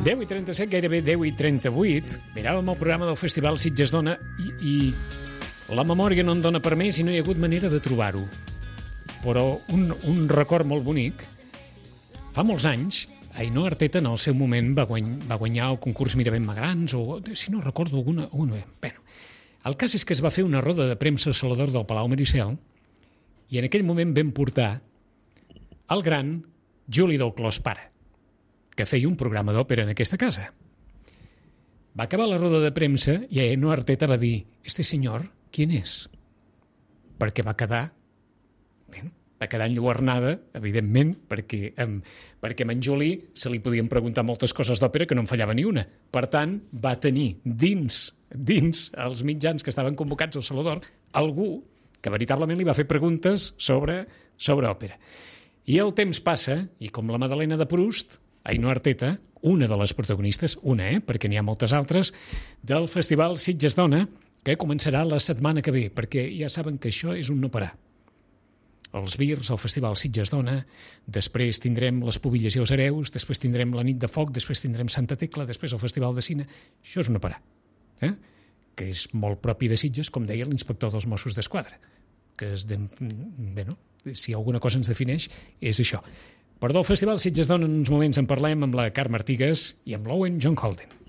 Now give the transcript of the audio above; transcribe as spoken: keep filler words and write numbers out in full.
deu i trenta-set, gairebé deu i trenta-vuit, miràvem el programa del Festival Sitges Dona i, i la memòria no en dona per més i no hi ha hagut manera de trobar-ho. Però un, un record molt bonic. Fa molts anys, Ainhoa Arteta en el seu moment va, guany, va guanyar el concurs Mira ben Magrans, o si no recordo alguna... alguna bueno, el cas és que es va fer una roda de premsa al Salador del Palau Maricel i en aquell moment vam portar el gran Juli del Clos pare, que feia un programa d'òpera en aquesta casa. Va acabar la roda de premsa i Ainhoa Arteta va dir: «Este senyor, ¿quién es?». Perquè va quedar, bé, va quedar enlluernada, evidentment, perquè, um, perquè a en Juli se li podien preguntar moltes coses d'òpera que no en fallava ni una. Per tant, va tenir dins, dins els mitjans que estaven convocats al Salador algú que veritablement li va fer preguntes sobre, sobre òpera. I el temps passa, i com la Madalena de Proust, Ainhoa Arteta, una de les protagonistes, una, eh, perquè n'hi ha moltes altres, del Festival Sitges Dona, que començarà la setmana que ve, perquè ja saben que això és un no parar. Els Virs, el Festival Sitges Dona, després tindrem les Pubilles i els Hereus, després tindrem la Nit de Foc, després tindrem Santa Tecla, després el Festival de Cine. Això és un no parar, eh? Que és molt propi de Sitges, com deia l'inspector dels Mossos d'Esquadra, que és de... bé, no? Si alguna cosa ens defineix, és això. Però del Festival Sitges Dona en uns moments en parlem amb la Carme Artigas i amb l'Owen John Holden.